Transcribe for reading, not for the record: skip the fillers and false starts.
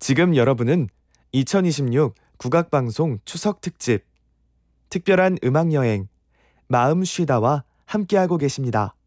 지금 여러분은 2026 국악방송 추석 특집 특별한 음악여행 마음 쉬다와 함께하고 계십니다.